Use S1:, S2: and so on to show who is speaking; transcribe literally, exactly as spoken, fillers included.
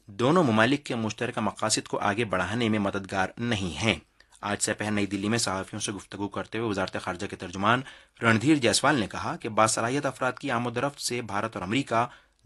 S1: दोनों ममालिक के मुश्तरका मकासद को आगे बढ़ाने में मददगार नहीं हैं। आज दोपहर नई दिल्ली में सहाफ़ियों से गुफ्तगू करते हुए वजारत खारजा के तर्जुमान रणधीर जायसवाल ने कहा कि बासलाहियत अफराद की आमदोरफ्त से भारत और अमरीका